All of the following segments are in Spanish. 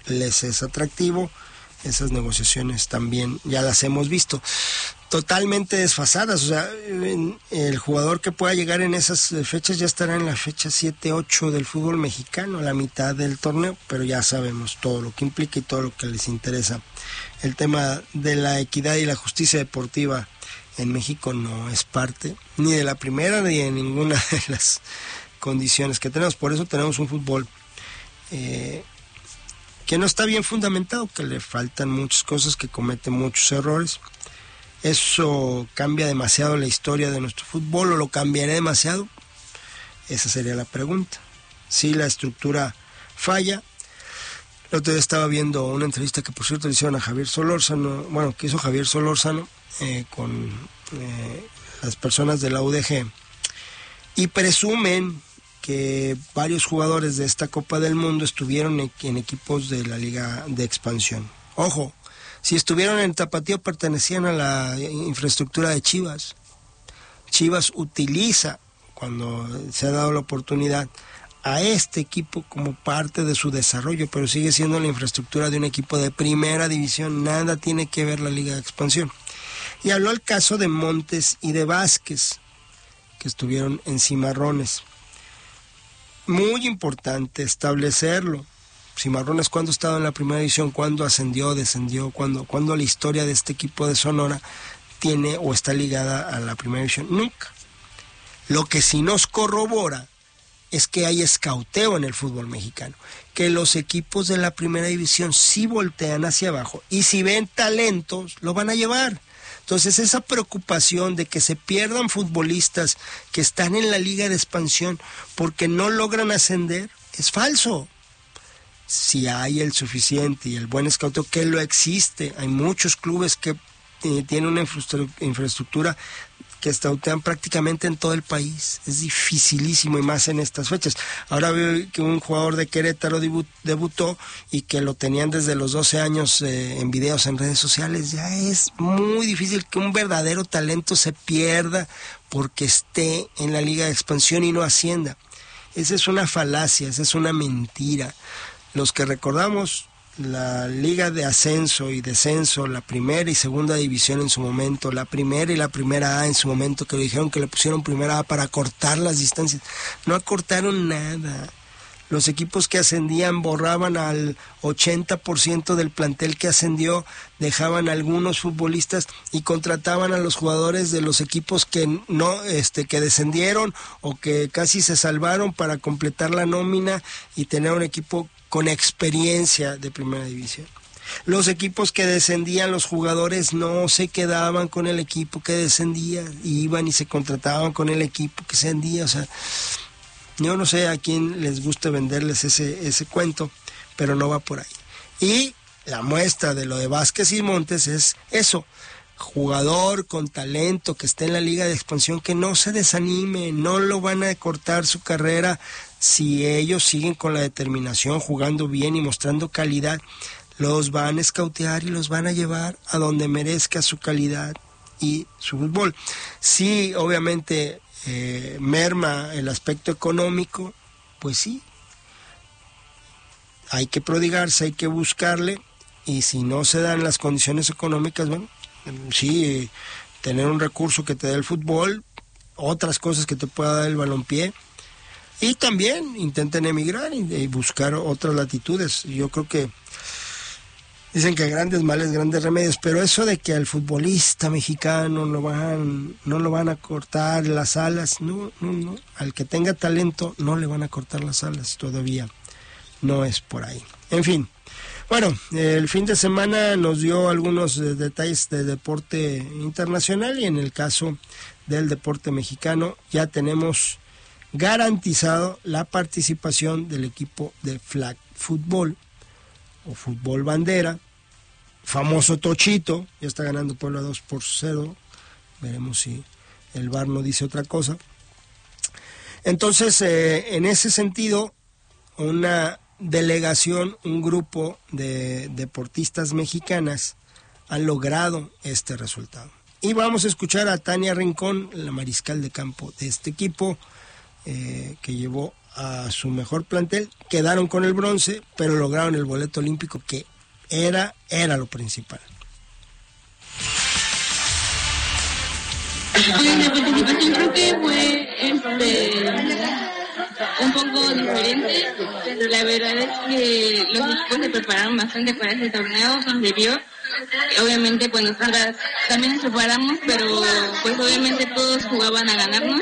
les es atractivo. Esas negociaciones también ya las hemos visto, totalmente desfasadas. O sea, el jugador que pueda llegar en esas fechas ya estará en la fecha 7-8 del fútbol mexicano, a la mitad del torneo, pero ya sabemos todo lo que implica y todo lo que les interesa. El tema de la equidad y la justicia deportiva en México no es parte ni de la primera ni de ninguna de las condiciones que tenemos. Por eso tenemos un fútbol que no está bien fundamentado, que le faltan muchas cosas, que comete muchos errores. ¿Eso cambia demasiado la historia de nuestro fútbol o lo cambiará demasiado? Esa sería la pregunta. Si la estructura falla. El otro día estaba viendo una entrevista que por cierto le hicieron a Javier Solórzano, bueno, que hizo Javier Solórzano con las personas de la UDG, y presumen que varios jugadores de esta Copa del Mundo estuvieron en equipos de la Liga de Expansión. Ojo, si estuvieron en Tapatío pertenecían a la infraestructura de Chivas. Chivas utiliza, cuando se ha dado la oportunidad, a este equipo como parte de su desarrollo, pero sigue siendo la infraestructura de un equipo de primera división. Nada tiene que ver la Liga de Expansión. Y habló el caso de Montes y de Vázquez, que estuvieron en Cimarrones. Muy importante establecerlo. Cimarrones, ¿cuándo estaba en la primera división? ¿Cuándo ascendió, descendió? ¿Cuándo la historia de este equipo de Sonora tiene o está ligada a la primera división? Nunca. Lo que sí nos corrobora es que hay escauteo en el fútbol mexicano, que los equipos de la primera división sí voltean hacia abajo y si ven talentos, lo van a llevar. Entonces esa preocupación de que se pierdan futbolistas que están en la Liga de Expansión porque no logran ascender es falso. Si hay el suficiente y el buen escauteo, que lo existe, hay muchos clubes que tienen una infraestructura que escautean prácticamente en todo el país. Es dificilísimo, y más en estas fechas. Ahora veo que un jugador de Querétaro debutó y que lo tenían desde los 12 años en videos en redes sociales. Ya es muy difícil que un verdadero talento se pierda porque esté en la Liga de Expansión y no ascienda. Esa es una falacia, esa es una mentira. Los que recordamos la Liga de Ascenso y Descenso, la primera y segunda división en su momento, la primera y la primera A en su momento, que le dijeron que le pusieron primera A para acortar las distancias, no acortaron nada. Los equipos que ascendían borraban al 80% del plantel que ascendió, dejaban a algunos futbolistas y contrataban a los jugadores de los equipos que no, que descendieron o que casi se salvaron para completar la nómina y tener un equipo con experiencia de primera división. Los equipos que descendían, los jugadores no se quedaban con el equipo que descendía, iban y se contrataban con el equipo que ascendía. O sea, yo no sé a quién les gusta venderles ese cuento, pero no va por ahí. Y la muestra de lo de Vázquez y Montes es eso: jugador con talento que esté en la Liga de Expansión, que no se desanime, no lo van a cortar su carrera si ellos siguen con la determinación, jugando bien y mostrando calidad. Los van a escautear y los van a llevar a donde merezca su calidad y su fútbol. Sí, obviamente merma el aspecto económico, pues sí, hay que prodigarse, hay que buscarle, y si no se dan las condiciones económicas, bueno, sí, tener un recurso que te dé el fútbol, otras cosas que te pueda dar el balompié, y también intenten emigrar y buscar otras latitudes. Yo creo que dicen que grandes males, grandes remedios, pero eso de que al futbolista mexicano no lo van a cortar las alas, no, al que tenga talento no le van a cortar las alas, todavía no es por ahí. En fin, bueno, el fin de semana nos dio algunos detalles de deporte internacional, y en el caso del deporte mexicano ya tenemos garantizado la participación del equipo de flag fútbol o fútbol bandera, famoso Tochito. Ya está ganando Puebla 2-0, veremos si el VAR no dice otra cosa. Entonces, en ese sentido, una delegación, un grupo de deportistas mexicanas han logrado este resultado. Y vamos a escuchar a Tania Rincón, la mariscal de campo de este equipo, que llevó a su mejor plantel, quedaron con el bronce, pero lograron el boleto olímpico, que era lo principal. La participación creo que fue un poco diferente, pero la verdad es que los equipos se prepararon bastante para este torneo, se vio. Obviamente pues nosotras también nos preparamos, pero pues obviamente todos jugaban a ganarnos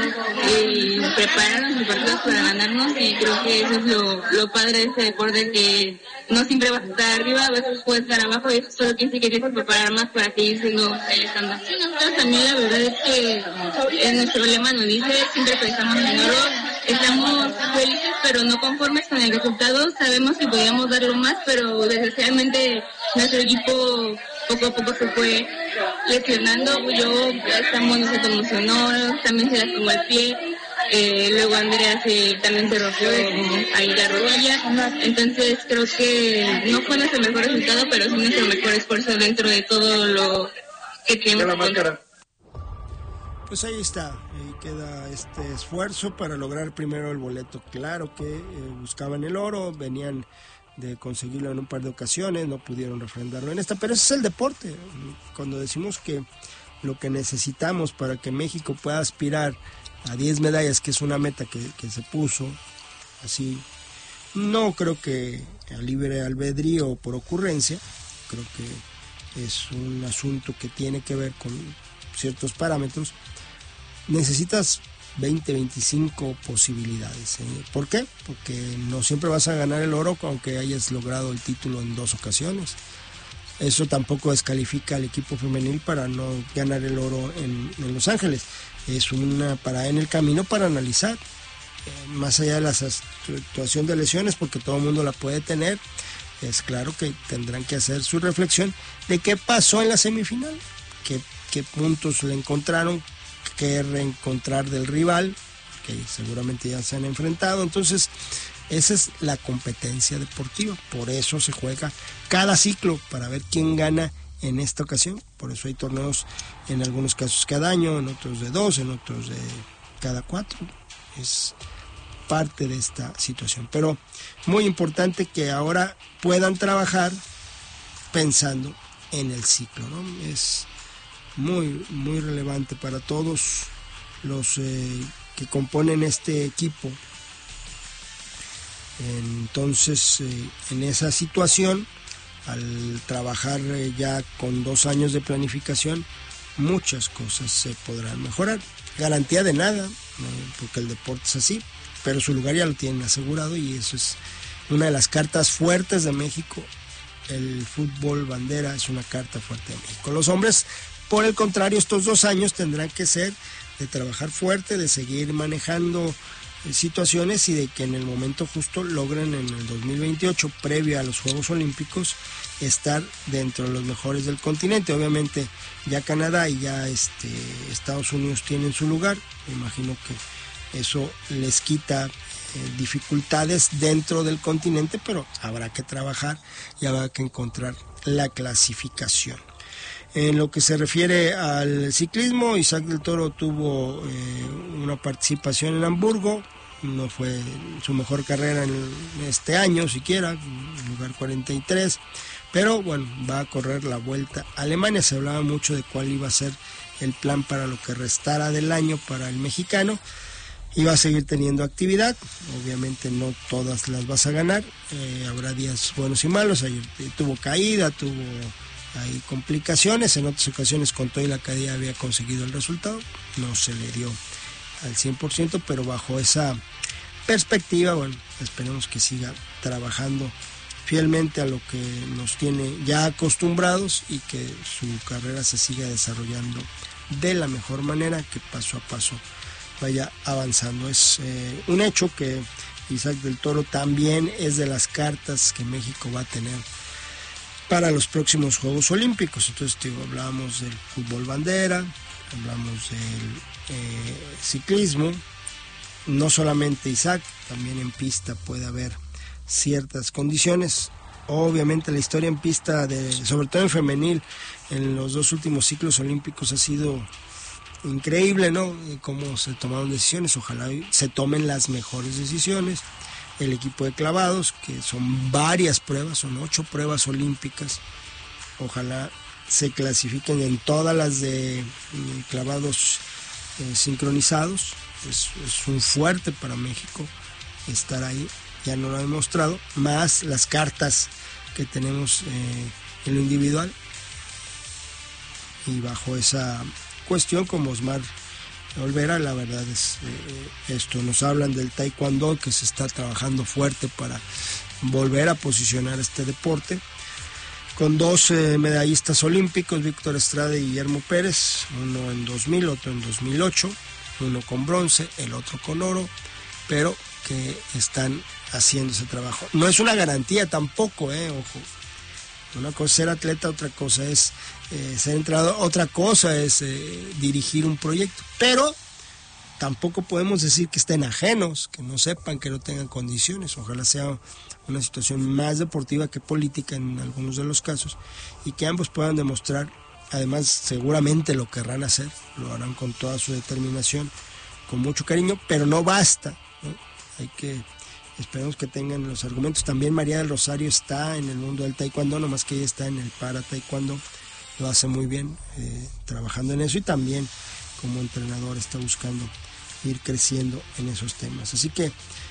y prepararon sus partidos para ganarnos, y creo que eso es lo padre de este deporte, que no siempre vas a estar arriba, a veces puedes estar abajo, y eso solo quiere decir que tienes que preparar más para seguir siendo el estándar. Sí, nosotros también la verdad es que en nuestro lema nos dice, siempre pensamos en oro, estamos felices pero no conformes con el resultado, sabemos que podíamos darlo más, pero desgraciadamente nuestro equipo poco a poco se fue lesionando. Samuel no se conmocionó, también se lastimó el pie, luego Andrea también se rompió ahí la rodilla, entonces creo que no fue nuestro mejor resultado, pero sí nuestro mejor esfuerzo dentro de todo lo que tenemos. Pues ahí está, ahí queda este esfuerzo para lograr primero el boleto. Claro que buscaban el oro, venían de conseguirlo en un par de ocasiones, no pudieron refrendarlo en esta, pero ese es el deporte. Cuando decimos que lo que necesitamos para que México pueda aspirar a 10 medallas, que es una meta que se puso así, no creo que a libre albedrío o por ocurrencia, creo que es un asunto que tiene que ver con ciertos parámetros. Necesitas 20, 25 posibilidades. ¿Por qué? Porque no siempre vas a ganar el oro aunque hayas logrado el título en 2 ocasiones. Eso tampoco descalifica al equipo femenil para no ganar el oro en Los Ángeles. Es una parada en el camino para analizar, más allá de la situación de lesiones, porque todo el mundo la puede tener. Es claro que tendrán que hacer su reflexión de qué pasó en la semifinal, qué puntos le encontraron, que reencontrar del rival, que seguramente ya se han enfrentado. Entonces esa es la competencia deportiva, por eso se juega cada ciclo, para ver quién gana en esta ocasión. Por eso hay torneos en algunos casos cada año, en otros de 2, en otros de cada 4. Es parte de esta situación, pero muy importante que ahora puedan trabajar pensando en el ciclo, ¿no? Es muy, muy relevante para todos los que componen este equipo. Entonces, en esa situación, al trabajar ya con 2 años de planificación, muchas cosas se podrán mejorar. Garantía de nada, porque el deporte es así, pero su lugar ya lo tienen asegurado, y eso es una de las cartas fuertes de México. El fútbol bandera es una carta fuerte de México. Los hombres, por el contrario, estos 2 años tendrán que ser de trabajar fuerte, de seguir manejando situaciones, y de que en el momento justo logren en el 2028, previo a los Juegos Olímpicos, estar dentro de los mejores del continente. Obviamente ya Canadá y ya Estados Unidos tienen su lugar. Me imagino que eso les quita dificultades dentro del continente, pero habrá que trabajar y habrá que encontrar la clasificación. En lo que se refiere al ciclismo, Isaac del Toro tuvo una participación en Hamburgo. No fue su mejor carrera en este año siquiera, lugar 43, pero bueno, va a correr la Vuelta a Alemania. Se hablaba mucho de cuál iba a ser el plan para lo que restara del año para el mexicano. Iba a seguir teniendo actividad, obviamente no todas las vas a ganar, habrá días buenos y malos. Ayer tuvo caída, tuvo hay complicaciones, en otras ocasiones con todo y la caída había conseguido el resultado, no se le dio al 100%, pero bajo esa perspectiva, bueno, esperemos que siga trabajando fielmente a lo que nos tiene ya acostumbrados, y que su carrera se siga desarrollando de la mejor manera, que paso a paso vaya avanzando. Es un hecho que Isaac del Toro también es de las cartas que México va a tener para los próximos Juegos Olímpicos. Entonces, hablábamos del fútbol bandera, hablamos del ciclismo. No solamente Isaac, también en pista puede haber ciertas condiciones. Obviamente la historia en pista, sobre todo en femenil, en los 2 últimos ciclos olímpicos ha sido increíble, ¿no? Cómo se tomaron decisiones, ojalá se tomen las mejores decisiones. El equipo de clavados, que son varias pruebas, son 8 pruebas olímpicas, ojalá se clasifiquen en todas las de clavados sincronizados. Es un fuerte para México estar ahí, ya no lo ha demostrado, más las cartas que tenemos en lo individual. Y bajo esa cuestión, como Osmar Olvera, la verdad es esto, nos hablan del taekwondo, que se está trabajando fuerte para volver a posicionar este deporte, con 2 medallistas olímpicos, Víctor Estrada y Guillermo Pérez, uno en 2000, otro en 2008, uno con bronce, el otro con oro, pero que están haciendo ese trabajo. No es una garantía tampoco, ojo. Una cosa es ser atleta, otra cosa es ser entrenador, otra cosa es dirigir un proyecto. Pero tampoco podemos decir que estén ajenos, que no sepan, que no tengan condiciones. Ojalá sea una situación más deportiva que política en algunos de los casos, y que ambos puedan demostrar, además seguramente lo querrán hacer, lo harán con toda su determinación, con mucho cariño, pero no basta, ¿no? Hay que... Esperemos que tengan los argumentos. También María del Rosario está en el mundo del taekwondo, nomás que ella está en el para taekwondo, lo hace muy bien, trabajando en eso, y también como entrenador está buscando ir creciendo en esos temas. Así que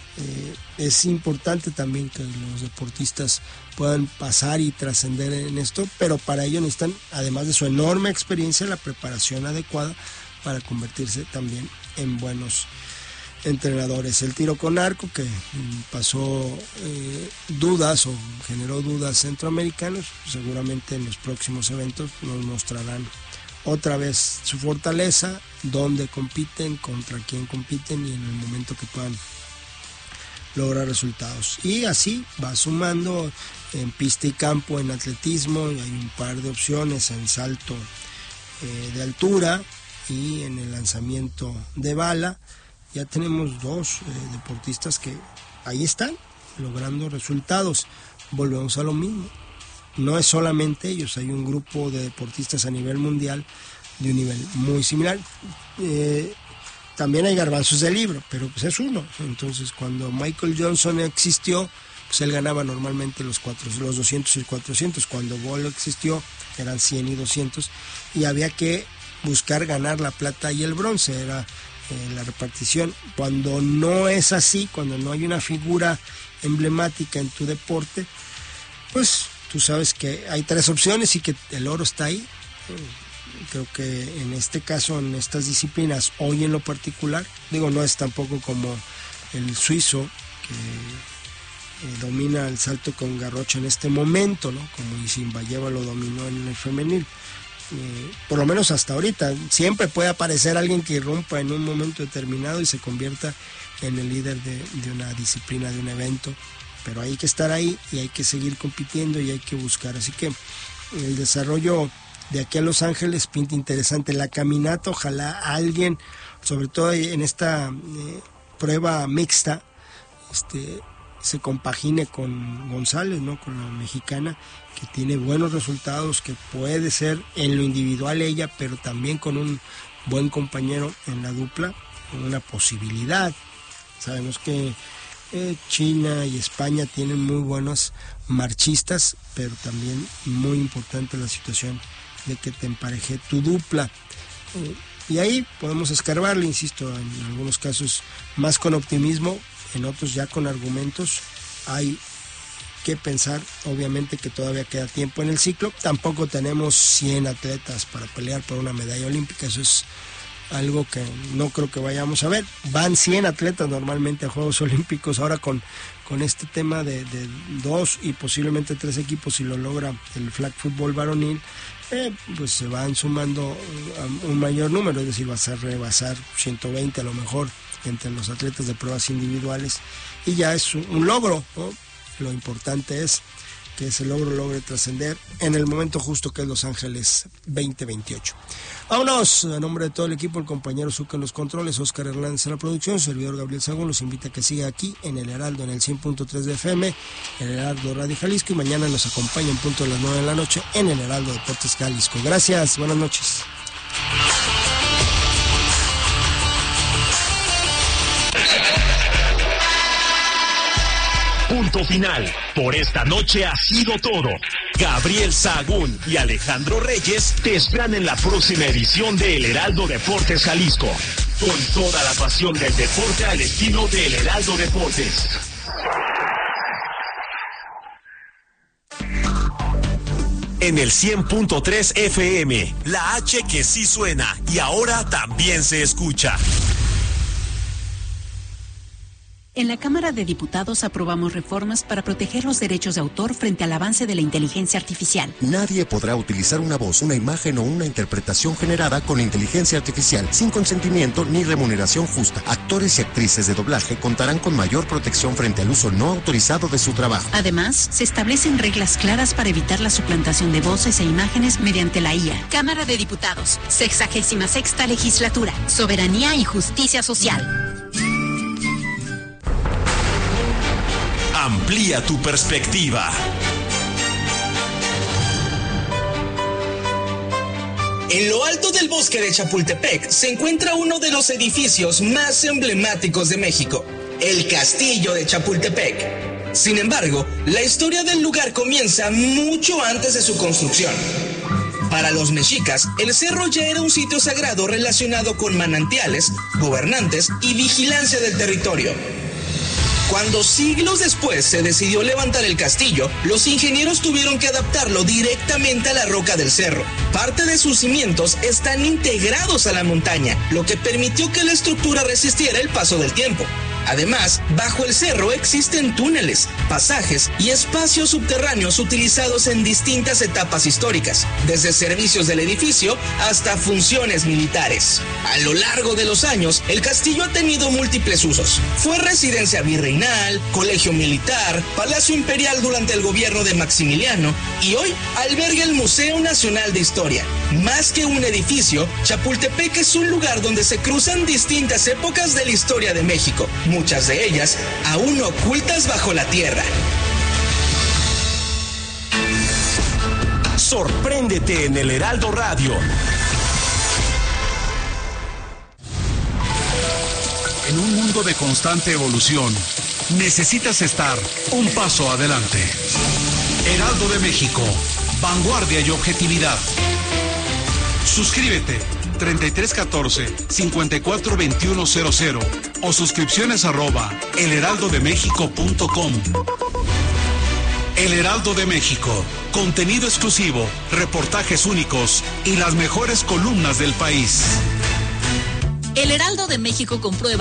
es importante también que los deportistas puedan pasar y trascender en esto, pero para ello necesitan, además de su enorme experiencia, la preparación adecuada para convertirse también en buenos entrenadores. El tiro con arco, que pasó dudas o generó dudas centroamericanos, seguramente en los próximos eventos nos mostrarán otra vez su fortaleza, dónde compiten, contra quién compiten y en el momento que puedan lograr resultados. Y así va sumando en pista y campo, en atletismo, y hay un par de opciones en salto de altura y en el lanzamiento de bala. Ya tenemos 2 deportistas que ahí están, logrando resultados. Volvemos a lo mismo. No es solamente ellos, hay un grupo de deportistas a nivel mundial de un nivel muy similar. También hay garbanzos de libro, pero pues es uno. Entonces, cuando Michael Johnson existió, pues él ganaba normalmente los 200 y 400. Cuando Bolo existió, eran 100 y 200. Y había que buscar ganar la plata y el bronce, era la repartición. Cuando no es así, cuando no hay una figura emblemática en tu deporte, pues tú sabes que hay 3 opciones y que el oro está ahí. Creo que en este caso, en estas disciplinas, hoy en lo particular, digo, no es tampoco como el suizo que domina el salto con garrocha en este momento, ¿no? Como Isinbayeva lo dominó en el femenil. Por lo menos hasta ahorita, siempre puede aparecer alguien que irrumpa en un momento determinado y se convierta en el líder de una disciplina, de un evento, pero hay que estar ahí y hay que seguir compitiendo y hay que buscar. Así que el desarrollo de aquí a Los Ángeles pinta interesante. La caminata, ojalá alguien, sobre todo en esta prueba mixta, se compagine con González, ¿no? Con la mexicana, que tiene buenos resultados, que puede ser en lo individual ella, pero también con un buen compañero en la dupla, una posibilidad. Sabemos que China y España tienen muy buenos marchistas, pero también muy importante la situación de que te empareje tu dupla. Y ahí podemos escarbarle, insisto, en algunos casos más con optimismo, en otros ya con argumentos. Hay que pensar, obviamente, que todavía queda tiempo en el ciclo. Tampoco tenemos 100 atletas para pelear por una medalla olímpica, eso es algo que no creo que vayamos a ver. Van 100 atletas normalmente a Juegos Olímpicos, ahora con este tema de 2 y posiblemente 3 equipos, si lo logra el flag football varonil, pues se van sumando un mayor número, es decir, vas a rebasar 120 a lo mejor entre los atletas de pruebas individuales, y ya es un logro, ¿no? Lo importante es que ese logro logre trascender en el momento justo, que es Los Ángeles 2028. Vámonos, a nombre de todo el equipo, el compañero Zucca en los controles, Oscar Hernández en la producción, servidor Gabriel Sagún, los invita a que siga aquí en el Heraldo, en el 100.3 de FM, el Heraldo Radio Jalisco, y mañana nos acompaña en punto de las 9 de la noche en el Heraldo Deportes Jalisco. Gracias, buenas noches. Punto final. Por esta noche ha sido todo. Gabriel Sahagún y Alejandro Reyes te esperan en la próxima edición de El Heraldo Deportes Jalisco. Con toda la pasión del deporte al estilo de El Heraldo Deportes. En el 100.3 FM, la H que sí suena y ahora también se escucha. En la Cámara de Diputados aprobamos reformas para proteger los derechos de autor frente al avance de la inteligencia artificial. Nadie podrá utilizar una voz, una imagen o una interpretación generada con inteligencia artificial sin consentimiento ni remuneración justa. Actores y actrices de doblaje contarán con mayor protección frente al uso no autorizado de su trabajo. Además, se establecen reglas claras para evitar la suplantación de voces e imágenes mediante la IA. Cámara de Diputados, 66ª Legislatura, Soberanía y Justicia Social. Amplía tu perspectiva. En lo alto del bosque de Chapultepec se encuentra uno de los edificios más emblemáticos de México, el Castillo de Chapultepec. Sin embargo, la historia del lugar comienza mucho antes de su construcción. Para los mexicas, el cerro ya era un sitio sagrado relacionado con manantiales, gobernantes y vigilancia del territorio. Cuando siglos después se decidió levantar el castillo, los ingenieros tuvieron que adaptarlo directamente a la roca del cerro. Parte de sus cimientos están integrados a la montaña, lo que permitió que la estructura resistiera el paso del tiempo. Además, bajo el cerro existen túneles, pasajes y espacios subterráneos utilizados en distintas etapas históricas, desde servicios del edificio hasta funciones militares. A lo largo de los años, el castillo ha tenido múltiples usos. Fue residencia virreinal, colegio militar, palacio imperial durante el gobierno de Maximiliano y hoy alberga el Museo Nacional de Historia. Más que un edificio, Chapultepec es un lugar donde se cruzan distintas épocas de la historia de México, muchas de ellas aún ocultas bajo la tierra. Sorpréndete en el Heraldo Radio. En un mundo de constante evolución, necesitas estar un paso adelante. Heraldo de México, vanguardia y objetividad. Suscríbete 3314-542100 o suscripciones @elheraldodemexico.com. El Heraldo de México, contenido exclusivo, reportajes únicos y las mejores columnas del país. El Heraldo de México comprueba